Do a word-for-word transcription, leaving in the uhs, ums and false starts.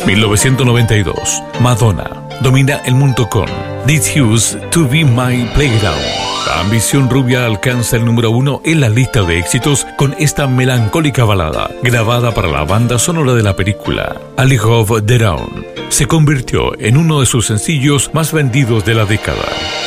mil novecientos noventa y dos, Madonna domina el mundo con This Used to Be My Playground. La ambición rubia alcanza el número uno en la lista de éxitos con esta melancólica balada, grabada para la banda sonora de la película. A League of Their Own se convirtió en uno de sus sencillos más vendidos de la década.